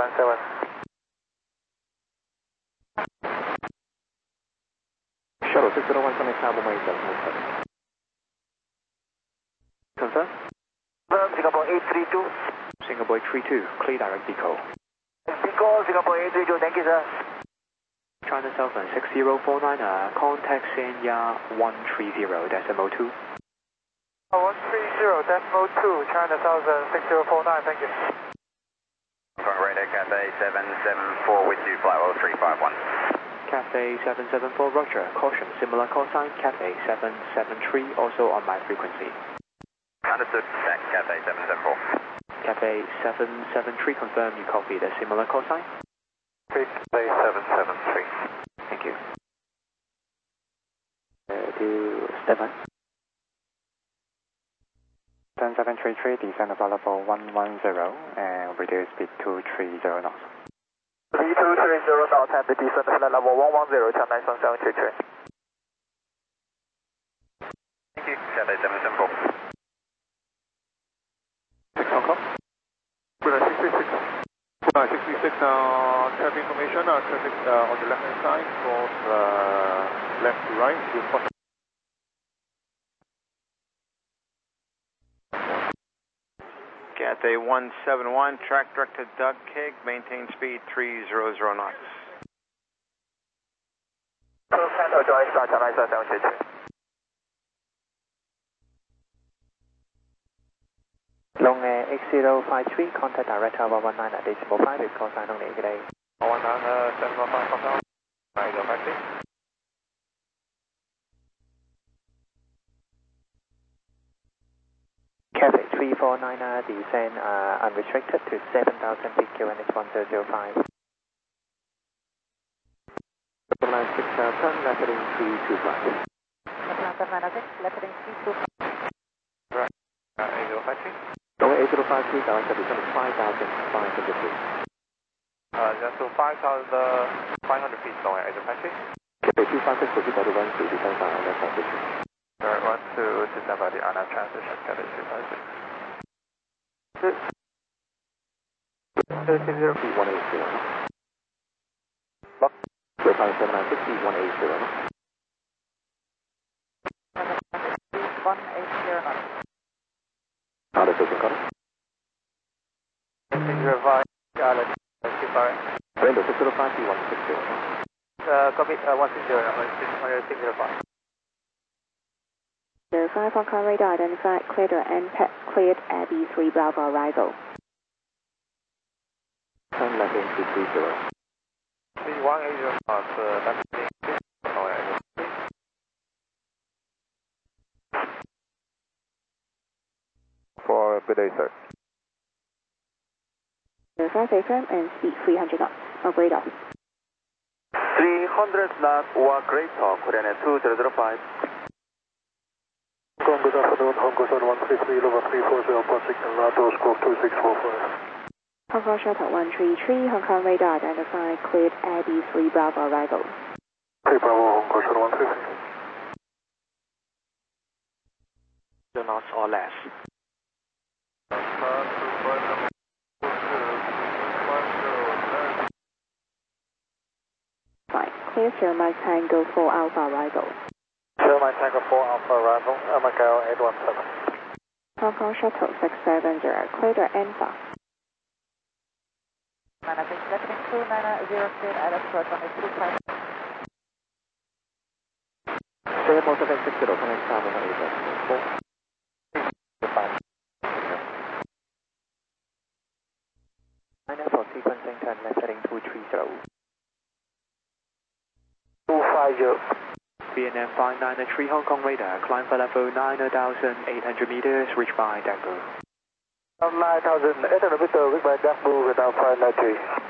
Shuttle 601 Connect Tower 187. Confirm? Singapore 832. Singapore 32, clear direct deco. Deco, Singapore 832, thank you sir. China Southern 6049, contact Sanya 130, decimal 2. 130, decimal 2, China Southern 6049, thank you. Radar Cathay 774 with you, flight 0351. Cathay 774, roger. Caution, similar call sign, Cathay 773, also on my frequency. Understood, Cathay 774. Cathay 773, confirm you copy the similar call sign. Cathay 773. Thank you. To Stefan. 733, descend available 110 and reduce speed to 30 knots. 3230 knots and descend flight level 110, China 91733. Thank you, Cathay 774. 6 Hong Kong. 66, traffic information, traffic on the left hand side, from left to right, Cathay 171, track direct to Doug Kig, maintain speed 300 knots. Hello, Joyce, China 91733. Long Air X053, contact direct tower 19 at decimal 5 with call sign only today. 19, 715, contact, 953. Cathay 349, descend unrestricted to 7,000 feet, QNH 1005. Line 6, turn left heading 325. Left heading 325. Right, 8053. Long Air 8053, direct descent 5,500 feet. Just to 5,500 feet, long Air 8053. Cathay 256, proceed by the 1 to descend by left transition. Right, 1 to descend by the RNAV transition, Cathay 256. 180. Lock. 05796, 180. 180 knots. Out of vision cutter. Verify, Alex, Brando 605, 160. Copy, 160, 05 Hong Kong radar identified, cleared to NPAT, cleared at B3 Bravo arrival. Turn left heading 230. 180 knots, left heading 230. For good day, sir. 05 affirm and speed 300 knots, of radar. 300 knots or greater, coordinate 2005. Good afternoon, Hong Kong Shuttle 133, level 340, approach signal, NATO scope 2645. Hong Kong Shuttle 133, Hong Kong radar identified, cleared at B3 Bravo arrival. 3 Bravo, Hong Kong Shuttle 133. 2 knots or less. Fine, clear Sierra Tango 4 Alpha arrival. Sierra Tango 4 Alpha arrival, Macau 817. Hong Kong Shuttle 670, clear to Alpha. 992, at approach on the 25. Singapore 760, connect tower 187. 4. For sequencing, turn left heading 230. 250. VNM 593 Hong Kong radar, climb for level 9,800 meters, reached by Daegu. 9,800 meters, reached by Daegu, without 593.